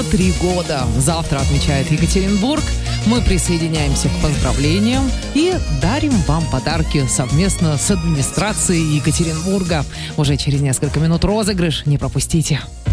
3 года. Завтра отмечает Екатеринбург. Мы присоединяемся к поздравлениям и дарим вам подарки совместно с администрацией Екатеринбурга. Уже через несколько минут розыгрыш. Не пропустите.